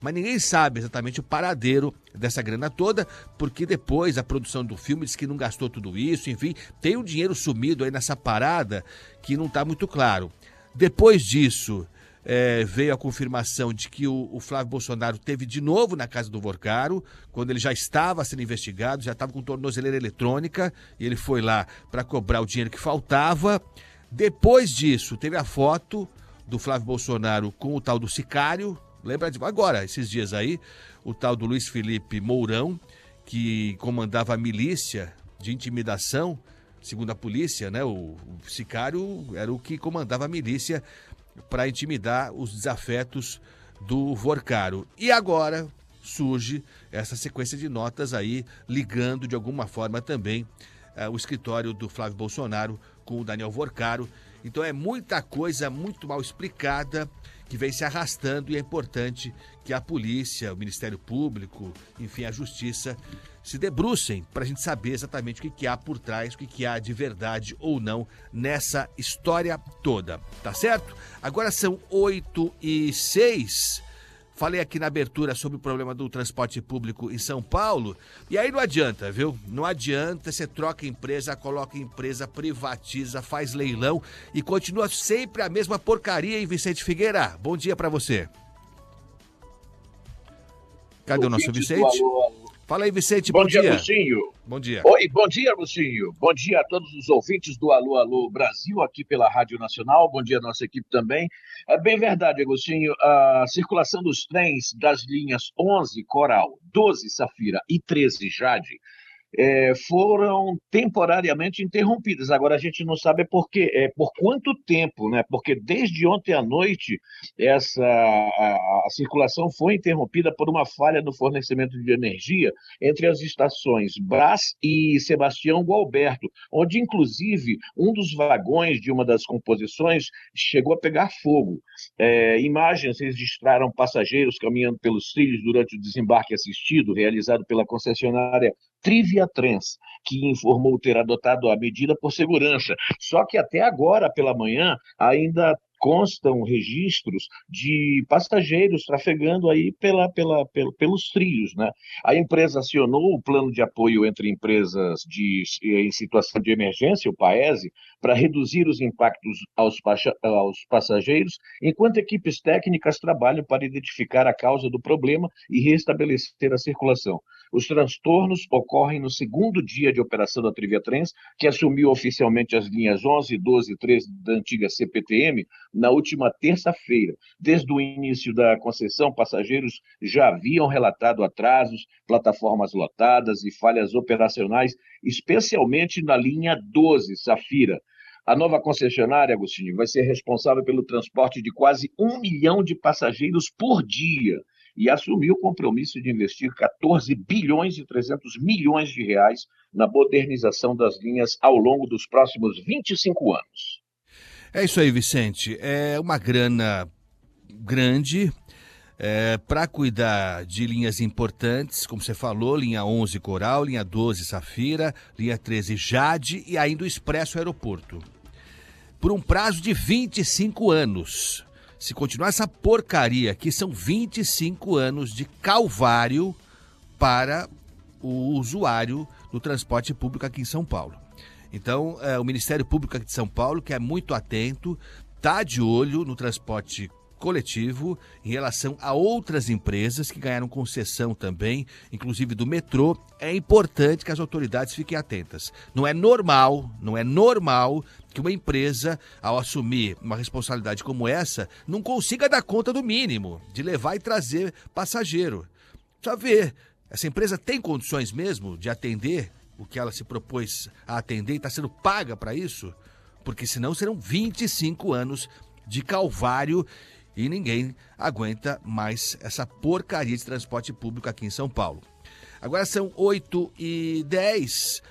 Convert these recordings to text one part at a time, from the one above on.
Mas ninguém sabe exatamente o paradeiro dessa grana toda, porque depois a produção do filme diz que não gastou tudo isso, enfim, tem um dinheiro sumido aí nessa parada que não está muito claro. Depois disso, veio a confirmação de que o Flávio Bolsonaro teve de novo na casa do Vorcaro, quando ele já estava sendo investigado, já estava com tornozeleira eletrônica, e ele foi lá para cobrar o dinheiro que faltava. Depois disso, teve a foto do Flávio Bolsonaro com o tal do sicário. Lembra agora, esses dias aí, o tal do Luiz Felipe Mourão, que comandava a milícia de intimidação, segundo a polícia, né? O sicário era o que comandava a milícia para intimidar os desafetos do Vorcaro. E agora surge essa sequência de notas aí, ligando de alguma forma também o escritório do Flávio Bolsonaro com o Daniel Vorcaro. Então é muita coisa muito mal explicada que vem se arrastando, e é importante que a polícia, o Ministério Público, enfim, a Justiça, se debrucem para a gente saber exatamente o que há por trás, o que há de verdade ou não nessa história toda, tá certo? Agora são 8h06. Falei aqui na abertura sobre o problema do transporte público em São Paulo, e aí não adianta, viu? Não adianta, você troca empresa, coloca empresa, privatiza, faz leilão e continua sempre a mesma porcaria, hein, Vicente Figueira? Bom dia pra você. Cadê o nosso Vicente? Fala aí, Vicente, bom dia. Bom dia, Agostinho. Bom dia. Oi, bom dia, Agostinho. Bom dia a todos os ouvintes do Alô, Alô Brasil, aqui pela Rádio Nacional. Bom dia à nossa equipe também. É bem verdade, Agostinho, a circulação dos trens das linhas 11 Coral, 12 Safira e 13 Jade foram temporariamente interrompidas. Agora a gente não sabe por quanto tempo, né? Porque desde ontem à noite a circulação foi interrompida por uma falha no fornecimento de energia entre as estações Brás e Sebastião Gualberto, onde inclusive um dos vagões de uma das composições chegou a pegar fogo. Imagens registraram passageiros caminhando pelos trilhos durante o desembarque assistido realizado pela concessionária Triviatrans, que informou ter adotado a medida por segurança. Só que até agora, pela manhã, ainda constam registros de passageiros trafegando aí pelos trilhos, né? A empresa acionou o plano de apoio entre empresas em situação de emergência, o PAESE, para reduzir os impactos aos passageiros, enquanto equipes técnicas trabalham para identificar a causa do problema e restabelecer a circulação. Os transtornos ocorrem no segundo dia de operação da Triviatrans, que assumiu oficialmente as linhas 11, 12 e 13 da antiga CPTM na última terça-feira. Desde o início da concessão, passageiros já haviam relatado atrasos, plataformas lotadas e falhas operacionais, especialmente na linha 12, Safira. A nova concessionária, Agostinho, vai ser responsável pelo transporte de quase 1 milhão de passageiros por dia e assumiu o compromisso de investir 14 bilhões e 300 milhões de reais na modernização das linhas ao longo dos próximos 25 anos. É isso aí, Vicente. É uma grana grande para cuidar de linhas importantes, como você falou, linha 11 Coral, linha 12 Safira, linha 13 Jade e ainda o Expresso Aeroporto. Por um prazo de 25 anos. Se continuar essa porcaria aqui, são 25 anos de calvário para o usuário do transporte público aqui em São Paulo. Então, o Ministério Público aqui de São Paulo, que é muito atento, está de olho no transporte coletivo em relação a outras empresas que ganharam concessão também, inclusive do metrô. É importante que as autoridades fiquem atentas. Não é normal que uma empresa, ao assumir uma responsabilidade como essa, não consiga dar conta do mínimo, de levar e trazer passageiro. Precisa ver, essa empresa tem condições mesmo de atender o que ela se propôs a atender e está sendo paga para isso? Porque senão serão 25 anos de calvário e ninguém aguenta mais essa porcaria de transporte público aqui em São Paulo. Agora são 8h10.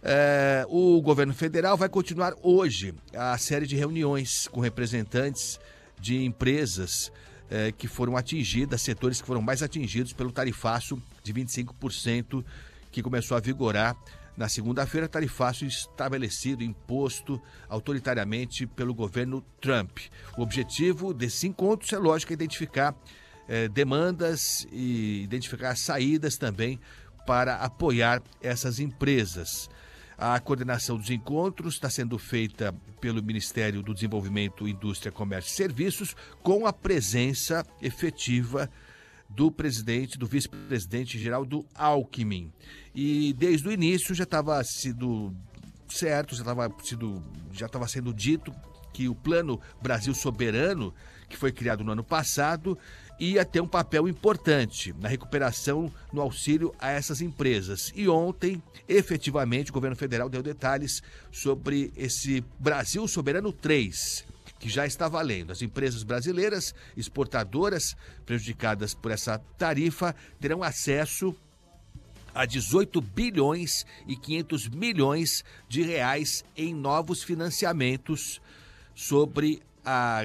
O governo federal vai continuar hoje a série de reuniões com representantes de empresas que foram atingidas, setores que foram mais atingidos pelo tarifaço de 25% que começou a vigorar na segunda-feira, tarifaço estabelecido, imposto autoritariamente pelo governo Trump. O objetivo desses encontros é, lógico, identificar demandas e identificar saídas também para apoiar essas empresas. A coordenação dos encontros está sendo feita pelo Ministério do Desenvolvimento, Indústria, Comércio e Serviços, com a presença efetiva do presidente, do vice-presidente Geraldo Alckmin. E desde o início já estava sido certo, já estava sendo dito que o Plano Brasil Soberano, que foi criado no ano passado, ia ter um papel importante na recuperação, no auxílio a essas empresas. E ontem, efetivamente, o governo federal deu detalhes sobre esse Brasil Soberano 3, que já está valendo. As empresas brasileiras exportadoras prejudicadas por essa tarifa terão acesso a 18 bilhões e 500 milhões de reais em novos financiamentos sobre a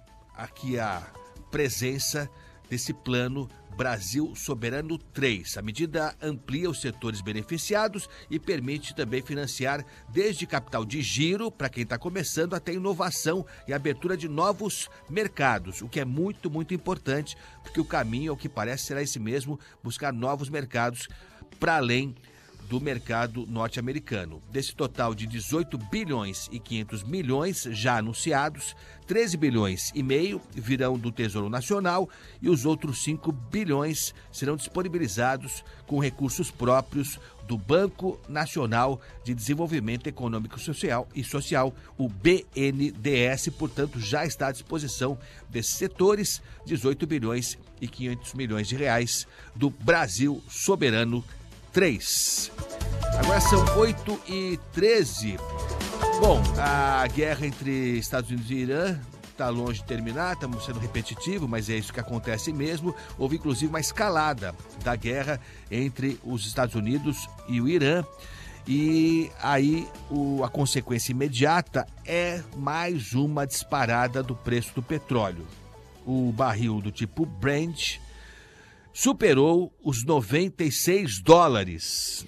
presença desse Plano Brasil Soberano 3. A medida amplia os setores beneficiados e permite também financiar desde capital de giro, para quem está começando, até inovação e abertura de novos mercados, o que é muito, muito importante, porque o caminho, ao que parece, será esse mesmo, buscar novos mercados para além do mercado norte-americano. Desse total de 18 bilhões e 500 milhões já anunciados, 13 bilhões e meio virão do Tesouro Nacional e os outros 5 bilhões serão disponibilizados com recursos próprios do Banco Nacional de Desenvolvimento Econômico e Social, o BNDES, portanto já está à disposição desses setores, 18 bilhões e 500 milhões de reais do Brasil Soberano 3. Agora são 8h13. Bom, a guerra entre Estados Unidos e Irã está longe de terminar, estamos sendo repetitivos, mas é isso que acontece mesmo. Houve inclusive uma escalada da guerra entre os Estados Unidos e o Irã. E aí a consequência imediata é mais uma disparada do preço do petróleo. O barril do tipo Brent superou os 96 dólares,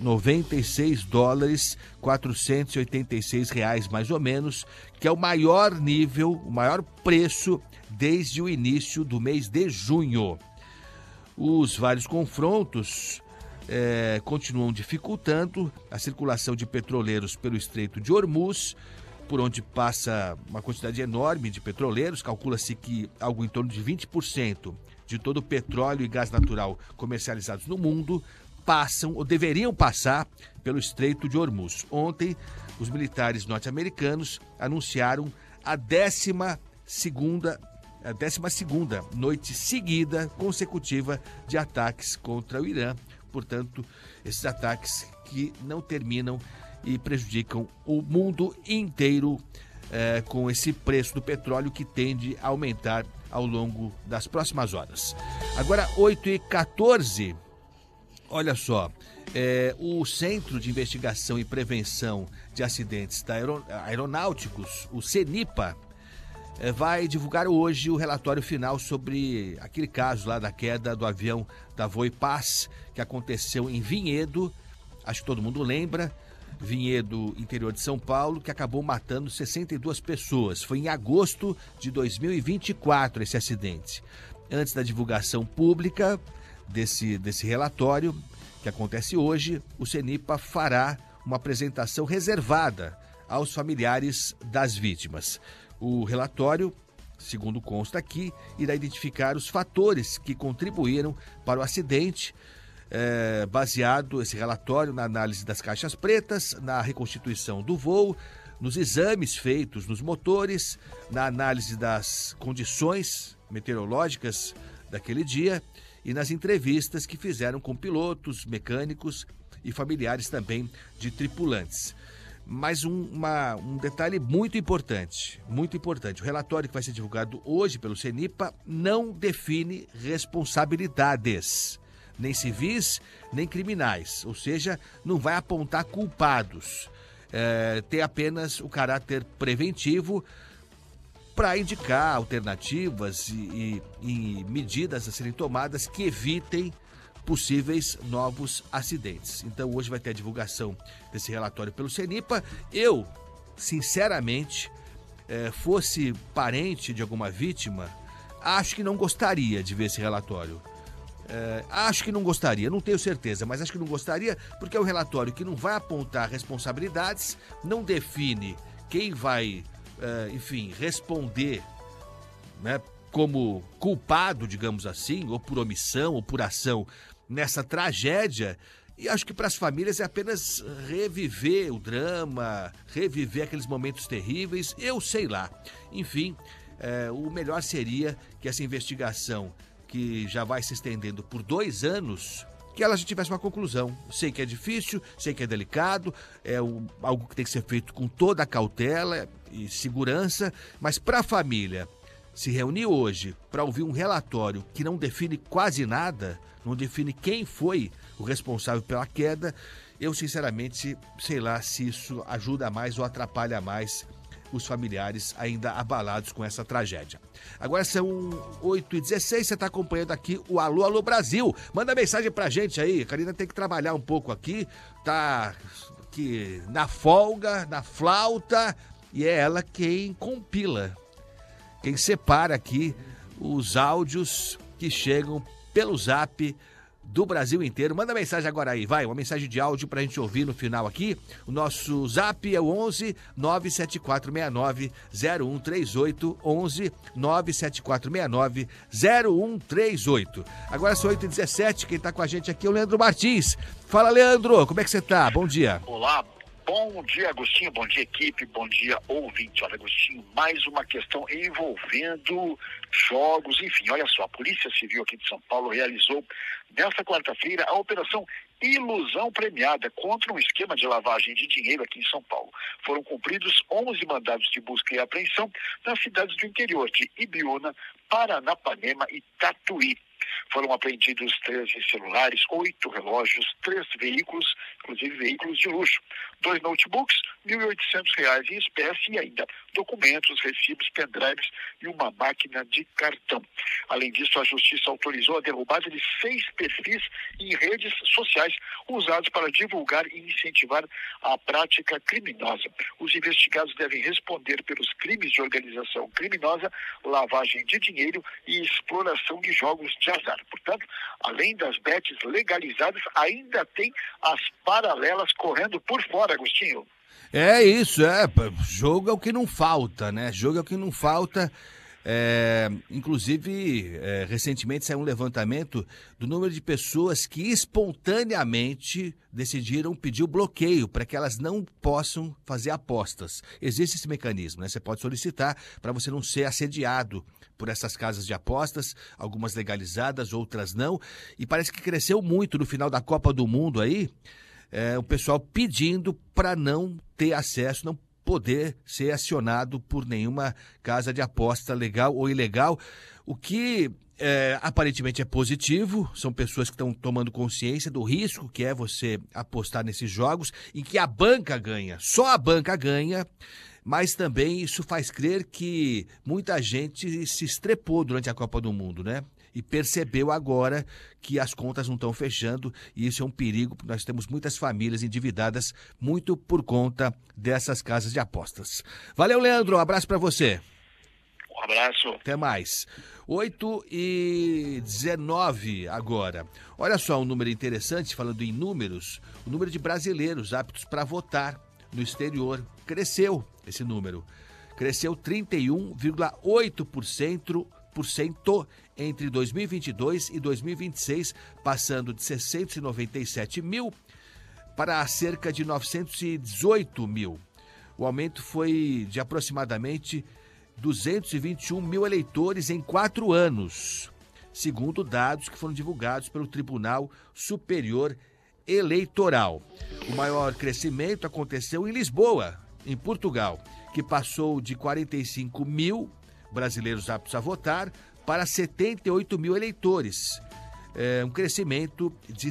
486 reais mais ou menos, que é o maior nível, o maior preço desde o início do mês de junho. Os vários confrontos continuam dificultando a circulação de petroleiros pelo Estreito de Hormuz, por onde passa uma quantidade enorme de petroleiros. Calcula-se que algo em torno de 20% de todo o petróleo e gás natural comercializados no mundo passam ou deveriam passar pelo Estreito de Hormuz. Ontem, os militares norte-americanos anunciaram a 12ª noite seguida consecutiva de ataques contra o Irã. Portanto, esses ataques que não terminam e prejudicam o mundo inteiro com esse preço do petróleo que tende a aumentar ao longo das próximas horas. Agora, 8h14, olha só, o Centro de Investigação e Prevenção de Acidentes Aeronáuticos, o CENIPA, vai divulgar hoje o relatório final sobre aquele caso lá da queda do avião da Voipaz, que aconteceu em Vinhedo, acho que todo mundo lembra, Vinhedo, interior de São Paulo, que acabou matando 62 pessoas. Foi em agosto de 2024 esse acidente. Antes da divulgação pública desse relatório, que acontece hoje, o CENIPA fará uma apresentação reservada aos familiares das vítimas. O relatório, segundo consta aqui, irá identificar os fatores que contribuíram para o acidente, baseado esse relatório na análise das caixas pretas, na reconstituição do voo, nos exames feitos nos motores, na análise das condições meteorológicas daquele dia e nas entrevistas que fizeram com pilotos, mecânicos e familiares também de tripulantes. Mas um detalhe muito importante. O relatório que vai ser divulgado hoje pelo CENIPA não define responsabilidades, nem civis, nem criminais, ou seja, não vai apontar culpados. Tem apenas o caráter preventivo para indicar alternativas e medidas a serem tomadas que evitem possíveis novos acidentes. Então hoje vai ter a divulgação desse relatório pelo CENIPA. Eu, sinceramente, fosse parente de alguma vítima, acho que não gostaria de ver esse relatório. Acho que não gostaria, não tenho certeza, mas acho que não gostaria porque é um relatório que não vai apontar responsabilidades, não define quem vai, enfim, responder, né, como culpado, digamos assim, ou por omissão ou por ação nessa tragédia. E acho que para as famílias é apenas reviver o drama, reviver aqueles momentos terríveis, eu sei lá. Enfim, o melhor seria que essa investigação, que já vai se estendendo por 2 anos, que ela já tivesse uma conclusão. Sei que é difícil, sei que é delicado, algo que tem que ser feito com toda a cautela e segurança, mas para a família se reunir hoje para ouvir um relatório que não define quase nada, não define quem foi o responsável pela queda, eu sinceramente sei lá se isso ajuda mais ou atrapalha mais os familiares ainda abalados com essa tragédia. Agora são 8h16, você está acompanhando aqui o Alô, Alô Brasil. Manda mensagem pra gente aí, a Karina tem que trabalhar um pouco aqui, tá aqui na folga, na flauta, e é ela quem compila, quem separa aqui os áudios que chegam pelo Zap do Brasil inteiro. Manda mensagem agora aí, vai, uma mensagem de áudio pra gente ouvir no final aqui. O nosso Zap é o 11 97469 0138, 11 97469 0138. Agora são 8h17, quem tá com a gente aqui é o Leandro Martins. Fala, Leandro, como é que você tá? Bom dia. Olá, bom dia, Agostinho, bom dia, equipe, bom dia, ouvinte. Olha, Agostinho, mais uma questão envolvendo jogos, enfim, olha só, a Polícia Civil aqui de São Paulo realizou nesta quarta-feira a Operação Ilusão Premiada contra um esquema de lavagem de dinheiro aqui em São Paulo. Foram cumpridos 11 mandados de busca e apreensão nas cidades do interior de Ibiúna, Paranapanema e Tatuí. Foram apreendidos 13 celulares, 8 relógios, 3 veículos, inclusive veículos de luxo, 2 notebooks, R$ 1.800 em espécie e ainda documentos, recibos, pendrives e uma máquina de cartão. Além disso, a Justiça autorizou a derrubada de 6 perfis em redes sociais usados para divulgar e incentivar a prática criminosa. Os investigados devem responder pelos crimes de organização criminosa, lavagem de dinheiro e exploração de jogos de azar. Portanto, além das bets legalizadas, ainda tem as paralelas correndo por fora, Agostinho. É isso, jogo é o que não falta, né? Jogo é o que não falta. Inclusive, recentemente saiu um levantamento do número de pessoas que espontaneamente decidiram pedir o bloqueio para que elas não possam fazer apostas. Existe esse mecanismo, né? Você pode solicitar para você não ser assediado por essas casas de apostas, algumas legalizadas, outras não. E parece que cresceu muito no final da Copa do Mundo aí, o pessoal pedindo para não ter acesso, não poder ser acionado por nenhuma casa de aposta legal ou ilegal, o que aparentemente é positivo. São pessoas que estão tomando consciência do risco que é você apostar nesses jogos em que a banca ganha, só a banca ganha, mas também isso faz crer que muita gente se estrepou durante a Copa do Mundo, né? E percebeu agora que as contas não estão fechando e isso é um perigo, porque nós temos muitas famílias endividadas muito por conta dessas casas de apostas. Valeu, Leandro, um abraço para você. Um abraço. Até mais. 8h19 agora. Olha só um número interessante, falando em números, o número de brasileiros aptos para votar no exterior cresceu, esse número. Cresceu 31,8% entre 2022 e 2026, passando de 697 mil para cerca de 918 mil. O aumento foi de aproximadamente 221 mil eleitores em 4 anos, segundo dados que foram divulgados pelo Tribunal Superior Eleitoral. O maior crescimento aconteceu em Lisboa, em Portugal, que passou de 45 mil brasileiros aptos a votar para 78 mil eleitores. Um crescimento de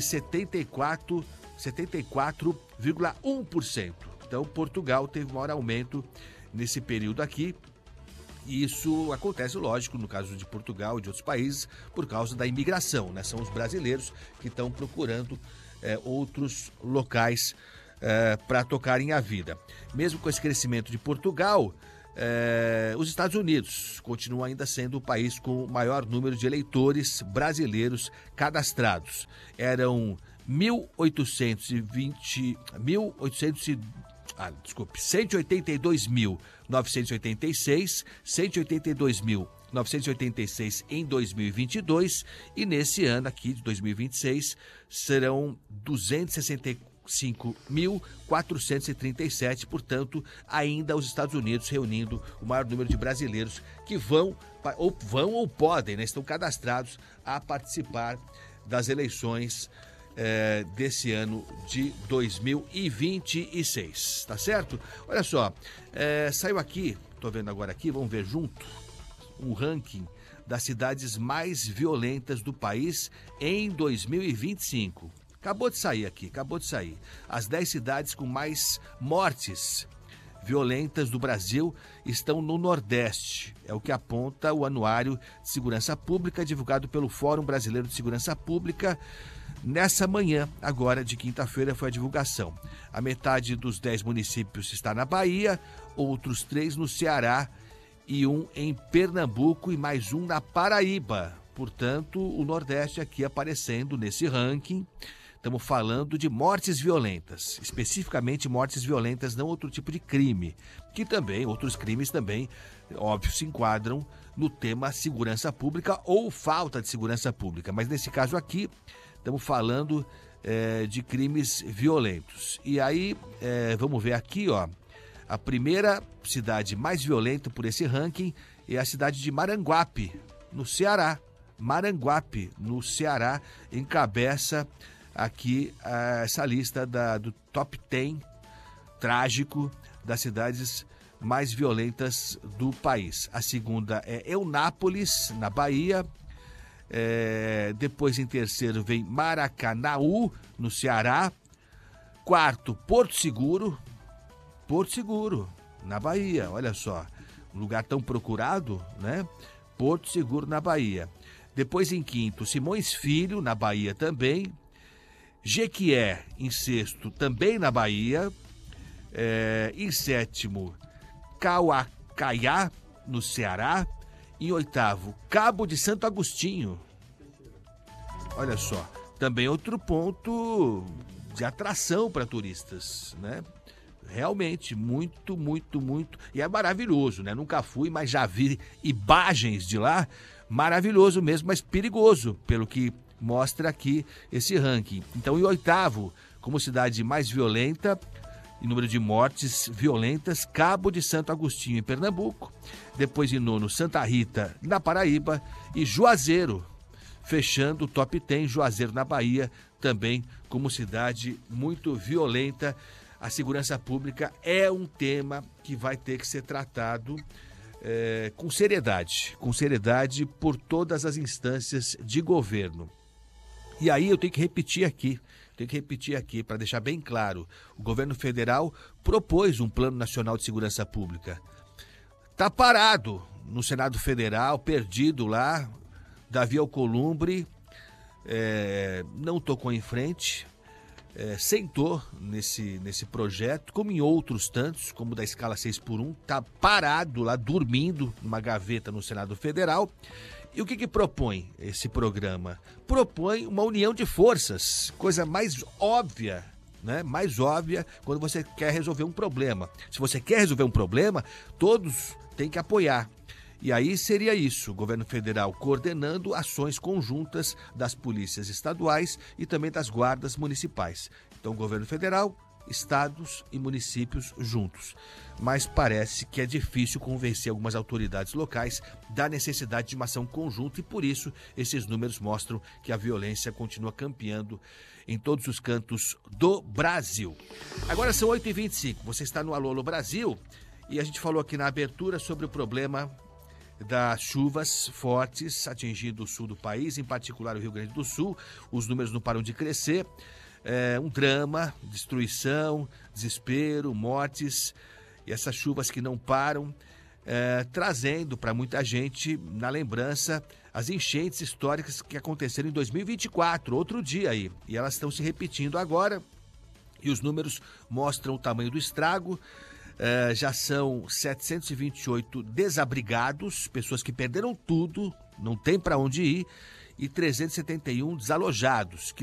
74,1%. Então, Portugal teve o maior aumento nesse período aqui. E isso acontece, lógico, no caso de Portugal e de outros países, por causa da imigração, né? São os brasileiros que estão procurando outros locais para tocarem a vida. Mesmo com esse crescimento de Portugal, Os Estados Unidos continuam ainda sendo o país com o maior número de eleitores brasileiros cadastrados. Eram 182.986, 182.986 em 2022 e nesse ano aqui de 2026 serão 265.437, portanto, ainda os Estados Unidos reunindo o maior número de brasileiros que vão ou podem, né, estão cadastrados a participar das eleições desse ano de 2026, tá certo? Olha só, saiu aqui, tô vendo agora aqui, vamos ver junto, um ranking das cidades mais violentas do país em 2025. Acabou de sair aqui. As 10 cidades com mais mortes violentas do Brasil estão no Nordeste. É o que aponta o Anuário de Segurança Pública, divulgado pelo Fórum Brasileiro de Segurança Pública. Nessa manhã, agora de quinta-feira, foi a divulgação. A metade dos 10 municípios está na Bahia, outros 3 no Ceará e 1 em Pernambuco e mais 1 na Paraíba. Portanto, o Nordeste aqui aparecendo nesse ranking. Estamos falando de mortes violentas, especificamente mortes violentas, não outro tipo de crime, que também, outros crimes também, óbvio, se enquadram no tema segurança pública ou falta de segurança pública. Mas nesse caso aqui, estamos falando de crimes violentos. E aí, vamos ver aqui, ó, a primeira cidade mais violenta por esse ranking é a cidade de Maranguape, no Ceará. Maranguape, no Ceará, encabeça aqui essa lista do top 10 trágico das cidades mais violentas do país. A segunda é Eunápolis, na Bahia. Depois, em terceiro, vem Maracanaú, no Ceará. Quarto, Porto Seguro, na Bahia. Olha só, um lugar tão procurado, né? Porto Seguro, na Bahia. Depois, em quinto, Simões Filho, na Bahia também. Jequié, em sexto, também na Bahia. Em sétimo, Cauacaiá, no Ceará. Em oitavo, Cabo de Santo Agostinho. Olha só, também outro ponto de atração para turistas, né? Realmente, muito. E é maravilhoso, né? Nunca fui, mas já vi imagens de lá. Maravilhoso mesmo, mas perigoso, pelo que mostra aqui esse ranking. Então, em oitavo, como cidade mais violenta, em número de mortes violentas, Cabo de Santo Agostinho, em Pernambuco. Depois, em nono, Santa Rita, na Paraíba. E Juazeiro, fechando o top 10, Juazeiro, na Bahia, também como cidade muito violenta. A segurança pública é um tema que vai ter que ser tratado com seriedade por todas as instâncias de governo. E aí eu tenho que repetir aqui para deixar bem claro, o governo federal propôs um Plano Nacional de Segurança Pública. Está parado no Senado Federal, perdido lá, Davi Alcolumbre não tocou em frente, sentou nesse projeto, como em outros tantos, como da escala 6x1, está parado lá, dormindo numa gaveta no Senado Federal. E o que propõe esse programa? Propõe uma união de forças, coisa mais óbvia, né? Mais óbvia quando você quer resolver um problema. Se você quer resolver um problema, todos têm que apoiar. E aí seria isso, o governo federal coordenando ações conjuntas das polícias estaduais e também das guardas municipais. Então, governo federal, estados e municípios juntos. Mas parece que é difícil convencer algumas autoridades locais da necessidade de uma ação conjunta e, por isso, esses números mostram que a violência continua campeando em todos os cantos do Brasil. Agora são 8h25, você está no Alô Brasil e a gente falou aqui na abertura sobre o problema das chuvas fortes atingindo o sul do país, em particular o Rio Grande do Sul. Os números não param de crescer. Um drama, destruição, desespero, mortes, e essas chuvas que não param, trazendo para muita gente na lembrança as enchentes históricas que aconteceram em 2024, outro dia aí, e elas estão se repetindo agora, e os números mostram o tamanho do estrago. já são 728 desabrigados, pessoas que perderam tudo, não tem para onde ir, e 371 desalojados, que